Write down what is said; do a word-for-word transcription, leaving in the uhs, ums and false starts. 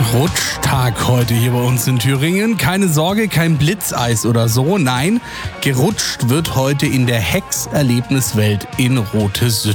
Rutschtag heute hier bei uns in Thüringen. Keine Sorge, kein Blitzeis oder so. Nein, gerutscht wird heute in der Hex-Erlebniswelt in Rothesütte.